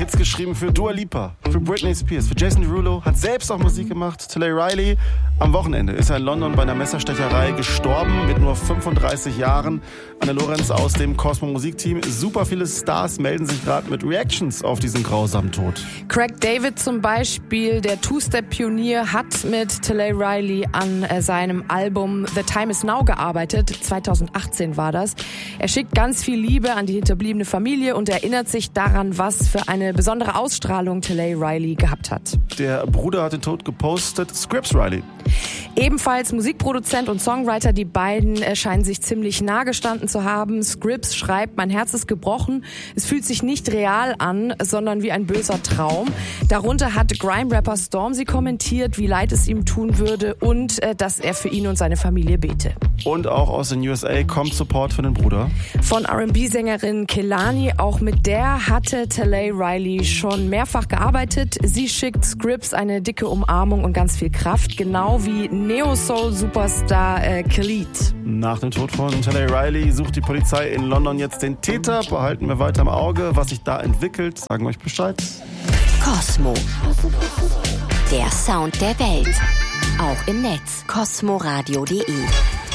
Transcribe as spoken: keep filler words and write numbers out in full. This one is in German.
Hits geschrieben für Dua Lipa, für Britney Spears, für Jason Derulo, hat selbst auch Musik gemacht. Telle Riley. Am Wochenende ist er in London bei einer Messerstecherei gestorben mit nur fünfunddreißig Jahren. Anne Lorenz aus dem Cosmo Musikteam. Super viele Stars melden sich gerade mit Reactions auf diesen grausamen Tod. Craig David zum Beispiel, der Two-Step-Pionier, hat mit Telle Riley an äh, seinem Album The Time Is Now gearbeitet. zweitausendachtzehn war das. Er schickt ganz viel Liebe an die hinterbliebene Familie und erinnert sich daran, was für eine besondere Ausstrahlung Telle Riley gehabt hat. Der Bruder hat den Tod gepostet, Scripps Riley. Ebenfalls Musikproduzent und Songwriter, die beiden äh, scheinen sich ziemlich nah gestanden zu haben. Scripps schreibt, mein Herz ist gebrochen, es fühlt sich nicht real an, sondern wie ein böser Traum. Darunter hat Grime-Rapper Stormzy kommentiert, wie leid es ihm tun würde und äh, dass er für ihn und seine Familie bete. Und auch aus den U S A kommt Support für den Bruder. Von R and B-Sängerin Kehlani, auch mit der hatte Telle Riley schon mehrfach gearbeitet. Sie schickt Scripps eine dicke Umarmung und ganz viel Kraft, genau wie Neo-Soul-Superstar äh, Khalid. Nach dem Tod von Telle Riley sucht die Polizei in London jetzt den Täter. Behalten wir weiter im Auge, was sich da entwickelt. Sagen wir euch Bescheid. Cosmo. Der Sound der Welt. Auch im Netz. cosmoradio punkt de